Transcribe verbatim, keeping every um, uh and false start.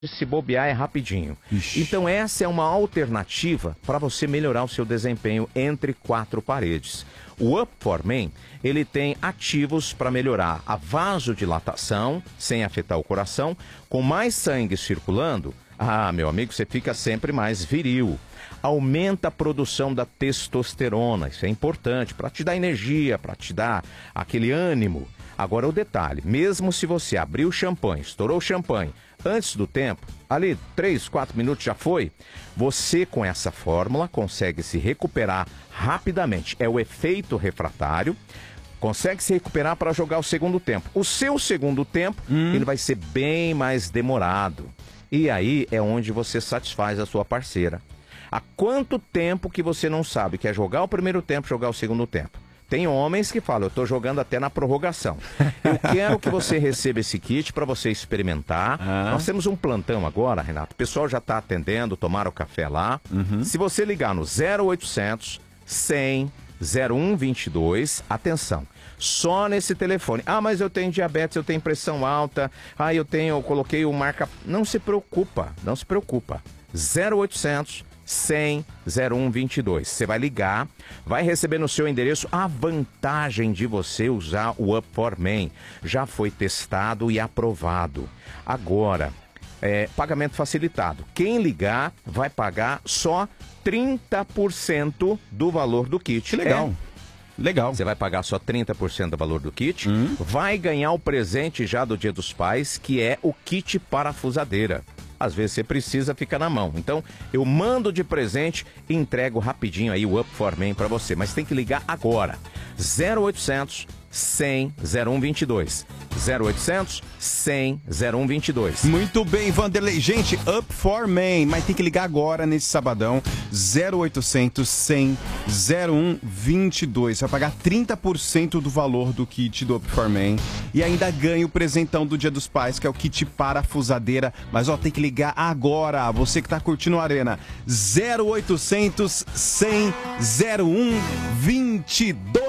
se bobear é rapidinho. Ixi. Então essa é uma alternativa para você melhorar o seu desempenho entre quatro paredes. O Up for Men, ele tem ativos para melhorar a vasodilatação, sem afetar o coração, com mais sangue circulando. Ah, meu amigo, você fica sempre mais viril. Aumenta a produção da testosterona, isso é importante para te dar energia, para te dar aquele ânimo. Agora o detalhe, mesmo se você abrir o champanhe, estourou o champanhe antes do tempo, ali três, quatro minutos já foi, você com essa fórmula consegue se recuperar rapidamente. É o efeito refratário, consegue se recuperar para jogar o segundo tempo. O seu segundo tempo, hum. ele vai ser bem mais demorado. E aí é onde você satisfaz a sua parceira. Há quanto tempo que você não sabe que é jogar o primeiro tempo, jogar o segundo tempo? Tem homens que falam, eu estou jogando até na prorrogação. Eu quero que você receba esse kit para você experimentar. Ah. Nós temos um plantão agora, Renato. O pessoal já está atendendo, tomaram o café lá. Uhum. Se você ligar no zero oitocentos, cem, zero um vinte e dois, atenção, só nesse telefone. Ah, mas eu tenho diabetes, eu tenho pressão alta, ah, eu tenho, eu coloquei o marca... Não se preocupa, não se preocupa. zero oitocentos, cem, zero um vinte e dois. Você vai ligar, vai receber no seu endereço a vantagem de você usar o Up for Men. Já foi testado e aprovado. Agora, é, pagamento facilitado. Quem ligar vai pagar só trinta por cento do valor do kit. Legal. É. Legal. Você vai pagar só trinta por cento do valor do kit. Hum. Vai ganhar o presente já do Dia dos Pais, que é o kit parafusadeira. Às vezes você precisa, fica na mão. Então, eu mando de presente e entrego rapidinho aí o Up for Men para você. Mas tem que ligar agora. zero oitocentos, cem, zero um vinte e dois. zero oitocentos, cem, zero um vinte e dois. Muito bem, Vanderlei. Gente, Up for Men, mas tem que ligar agora nesse sabadão. zero oitocentos, cem, zero um vinte e dois. Vai pagar trinta por cento do valor do kit do Up for Men. E ainda ganha o presentão do Dia dos Pais, que é o kit parafusadeira. Mas ó, tem que ligar agora. Você que tá curtindo a Arena. zero oitocentos, cem, zero um vinte e dois.